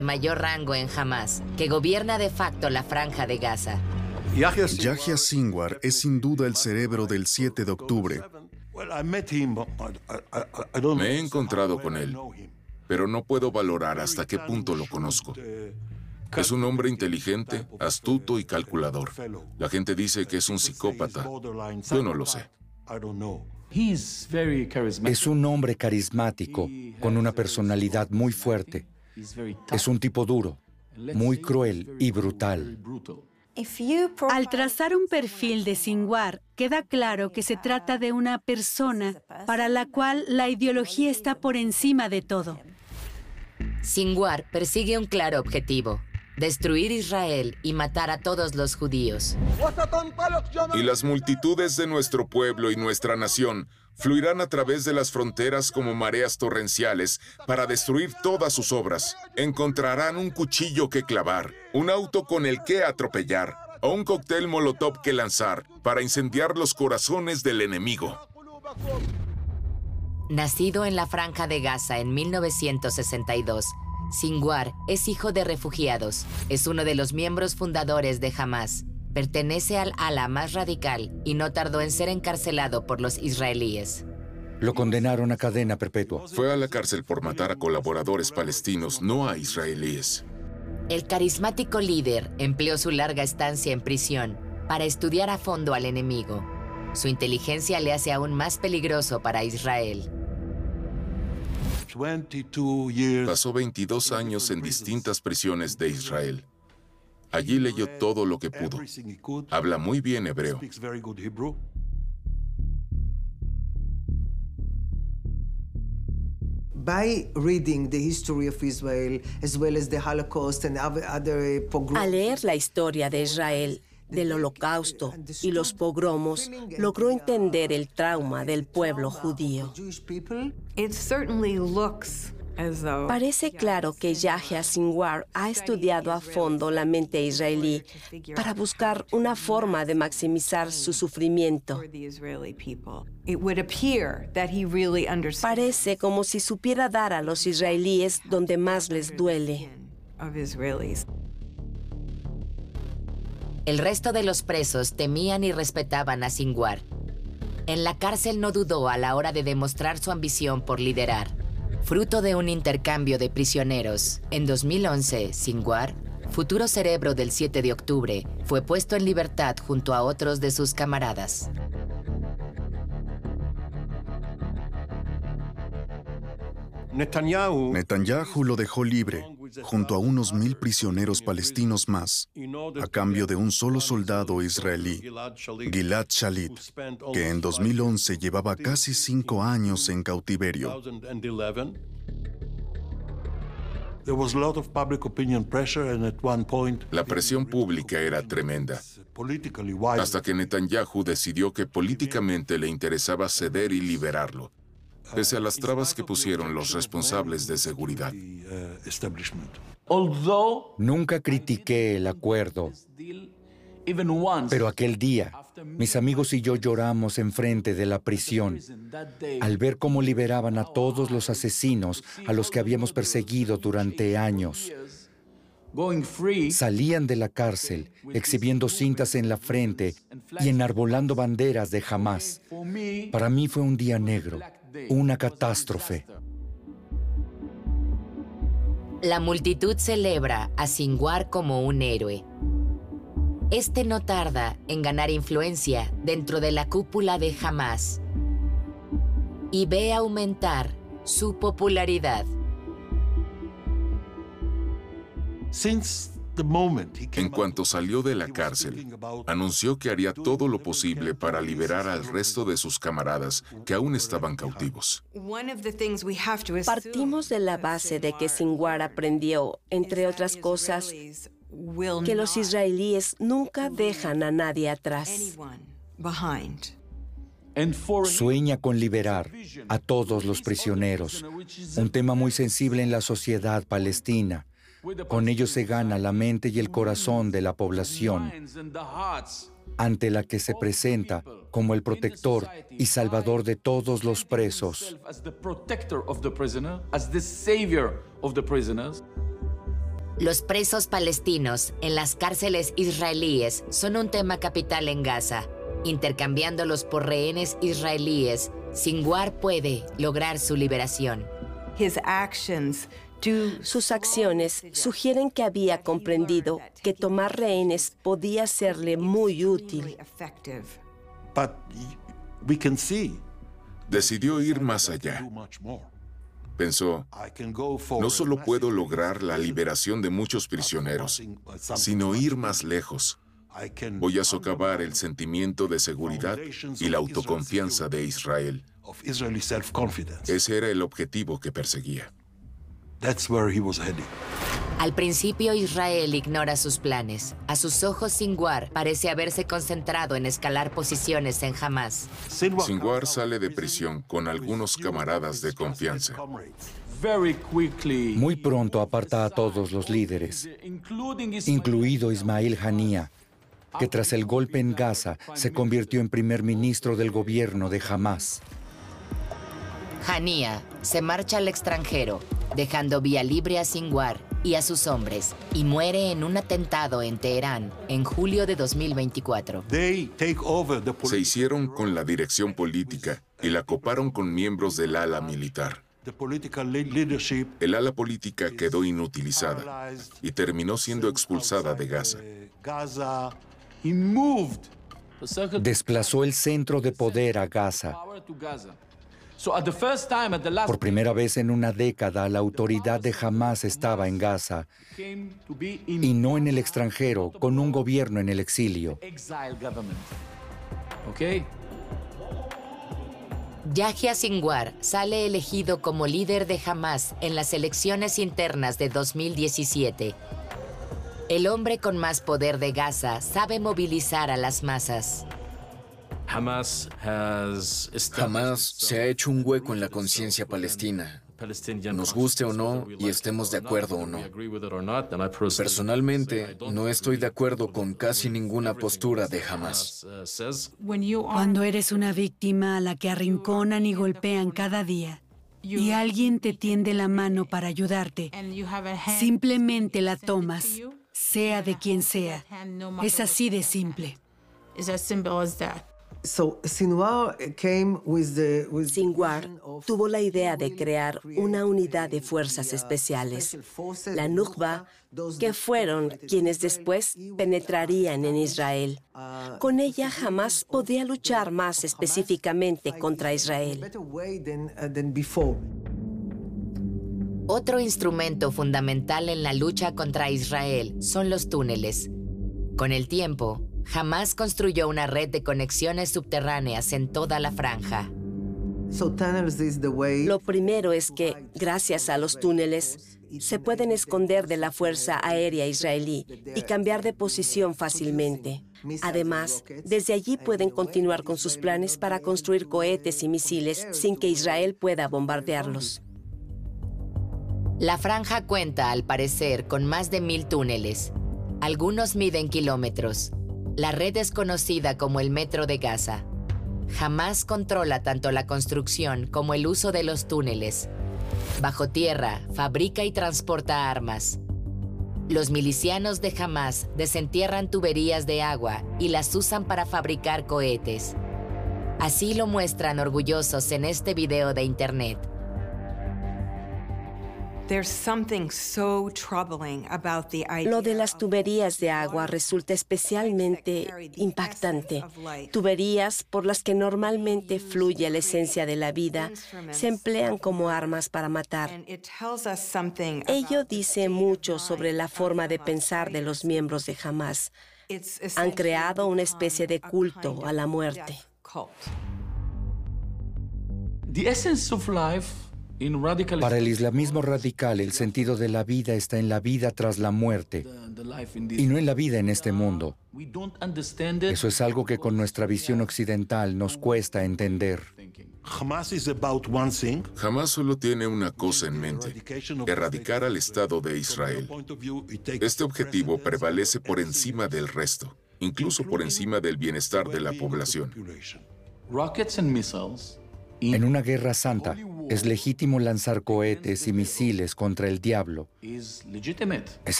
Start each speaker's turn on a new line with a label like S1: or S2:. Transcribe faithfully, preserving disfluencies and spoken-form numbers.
S1: mayor rango en Hamás, que gobierna de facto la Franja de Gaza.
S2: Yahya Sinwar es sin duda el cerebro del siete de octubre.
S3: Me he encontrado con él, pero no puedo valorar hasta qué punto lo conozco. Es un hombre inteligente, astuto y calculador. La gente dice que es un psicópata. Yo no lo sé.
S4: Es un hombre carismático, con una personalidad muy fuerte. Es un tipo duro, muy cruel y brutal.
S5: Al trazar un perfil de Sinwar, queda claro que se trata de una persona para la cual la ideología está por encima de todo.
S1: Sinwar persigue un claro objetivo: destruir Israel y matar a todos los judíos.
S3: Y las multitudes de nuestro pueblo y nuestra nación fluirán a través de las fronteras como mareas torrenciales para destruir todas sus obras. Encontrarán un cuchillo que clavar, un auto con el que atropellar, o un cóctel molotov que lanzar para incendiar los corazones del enemigo.
S1: Nacido en la Franja de Gaza en mil novecientos sesenta y dos, Sinwar es hijo de refugiados. Es uno de los miembros fundadores de Hamás. Pertenece al ala más radical y no tardó en ser encarcelado por los israelíes.
S4: Lo condenaron a cadena perpetua.
S3: Fue a la cárcel por matar a colaboradores palestinos, no a israelíes.
S1: El carismático líder empleó su larga estancia en prisión para estudiar a fondo al enemigo. Su inteligencia le hace aún más peligroso para Israel.
S3: Pasó veintidós años en distintas prisiones de Israel. Allí leyó todo lo que pudo. Habla muy bien hebreo.
S6: Al leer la historia de Israel, del Holocausto y los pogromos, logró entender el trauma del pueblo judío. Parece claro que Yahya Sinwar ha estudiado a fondo la mente israelí para buscar una forma de maximizar su sufrimiento. Parece como si supiera dar a los israelíes donde más les duele.
S1: El resto de los presos temían y respetaban a Sinwar. En la cárcel no dudó a la hora de demostrar su ambición por liderar. Fruto de un intercambio de prisioneros, en dos mil once, Sinwar, futuro cerebro del siete de octubre, fue puesto en libertad junto a otros de sus camaradas.
S2: Netanyahu lo dejó libre, junto a unos mil prisioneros palestinos más, a cambio de un solo soldado israelí, Gilad Shalit, que en dos mil once llevaba casi cinco años en cautiverio.
S3: La presión pública era tremenda, hasta que Netanyahu decidió que políticamente le interesaba ceder y liberarlo, pese a las trabas que pusieron los responsables de seguridad.
S4: Nunca critiqué el acuerdo, pero aquel día, mis amigos y yo lloramos enfrente de la prisión al ver cómo liberaban a todos los asesinos a los que habíamos perseguido durante años. Salían de la cárcel exhibiendo cintas en la frente y enarbolando banderas de Hamás. Para mí fue un día negro, una catástrofe.
S1: La multitud celebra a Sinwar como un héroe. Este no tarda en ganar influencia dentro de la cúpula de Hamás y ve aumentar su popularidad.
S3: En cuanto salió de la cárcel, anunció que haría todo lo posible para liberar al resto de sus camaradas que aún estaban cautivos.
S6: Partimos de la base de que Sinwar aprendió, entre otras cosas, que los israelíes nunca dejan a nadie atrás.
S4: Sueña con liberar a todos los prisioneros, un tema muy sensible en la sociedad palestina. Con ello se gana la mente y el corazón de la población, ante la que se presenta como el protector y salvador de todos los presos.
S1: Los presos palestinos en las cárceles israelíes son un tema capital en Gaza. Intercambiándolos por rehenes israelíes, Sinwar puede lograr su liberación.
S6: Sus acciones sugieren que había comprendido que tomar rehenes podía serle muy útil.
S3: Decidió ir más allá. Pensó, no solo puedo lograr la liberación de muchos prisioneros, sino ir más lejos. Voy a socavar el sentimiento de seguridad y la autoconfianza de Israel. Ese era el objetivo que perseguía.
S1: Al principio, Israel ignora sus planes. A sus ojos, Sinwar parece haberse concentrado en escalar posiciones en Hamás.
S3: Sinwar sale de prisión con algunos camaradas de confianza.
S4: Muy pronto aparta a todos los líderes, incluido Ismail Haniyeh, que tras el golpe en Gaza se convirtió en primer ministro del gobierno de Hamás.
S1: Haniyeh se marcha al extranjero, dejando vía libre a Sinwar y a sus hombres, y muere en un atentado en Teherán en julio de dos mil veinticuatro.
S3: Se hicieron con la dirección política y la coparon con miembros del ala militar. El ala política quedó inutilizada y terminó siendo expulsada de Gaza.
S4: Desplazó el centro de poder a Gaza. Por primera vez en una década, la autoridad de Hamás estaba en Gaza y no en el extranjero, con un gobierno en el exilio.
S1: Yahya Sinwar sale elegido como líder de Hamás en las elecciones internas de dos mil diecisiete. El hombre con más poder de Gaza sabe movilizar a las masas.
S7: Hamás se ha hecho un hueco en la conciencia palestina, nos guste o no y estemos de acuerdo o no. Personalmente, no estoy de acuerdo con casi ninguna postura de Hamás.
S5: Cuando eres una víctima a la que arrinconan y golpean cada día, y alguien te tiende la mano para ayudarte, simplemente la tomas, sea de quien sea. Es así de simple.
S6: Sinwar tuvo la idea de crear una unidad de fuerzas especiales, la Nukba, que fueron quienes después penetrarían en Israel. Con ella jamás podía luchar más específicamente contra Israel.
S1: Otro instrumento fundamental en la lucha contra Israel son los túneles. Con el tiempo, Hamás construyó una red de conexiones subterráneas en toda la franja. Lo primero es que, gracias a los túneles, se pueden esconder de la fuerza aérea israelí y cambiar de posición fácilmente. Además, desde allí pueden continuar con sus planes para construir cohetes y misiles sin que Israel pueda bombardearlos. La franja cuenta, al parecer, con más de mil túneles. Algunos miden kilómetros. La red es conocida como el Metro de Gaza. Hamás controla tanto la construcción como el uso de los túneles. Bajo tierra, fabrica y transporta armas. Los milicianos de Hamás desentierran tuberías de agua y las usan para fabricar cohetes. Así lo muestran orgullosos en este video de internet. Lo de las tuberías de agua resulta especialmente impactante. Tuberías por las que normalmente fluye la esencia de la vida se emplean como armas para matar. Ello dice mucho sobre la forma de pensar de los miembros de Hamás. Han creado una especie de culto a la muerte.
S4: Para el islamismo radical, el sentido de la vida está en la vida tras la muerte y no en la vida en este mundo. Eso es algo que con nuestra visión occidental nos cuesta entender.
S3: Hamás solo tiene una cosa en mente: erradicar al Estado de Israel. Este objetivo prevalece por encima del resto, incluso por encima del bienestar de la población.
S4: En una guerra santa, es legítimo lanzar cohetes y misiles contra el diablo. Es